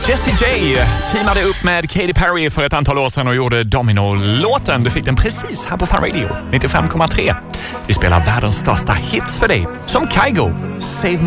Jessie J teamade upp med Katy Perry för ett antal år sedan och gjorde Domino-låten. Du fick den precis här på Fan Radio 95,3. Vi spelar världens största hits för dig, som Kygo, Save